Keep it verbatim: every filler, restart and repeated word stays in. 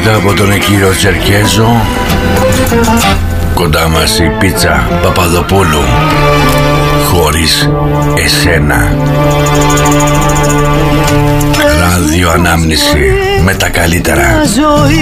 Έπειτα από τον κύριο Τσερκέζο, κοντά μας η πίτσα Παπαδοπούλου. Χωρίς εσένα. Ράδιο Ανάμνηση με τα καλύτερα.